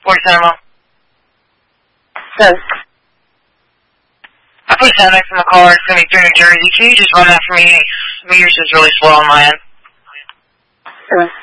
47, Mom. Yes. I put sound next to my car. It's going to be through New Jersey. Can you just run that for me? Meters is really slow on my end. Sure.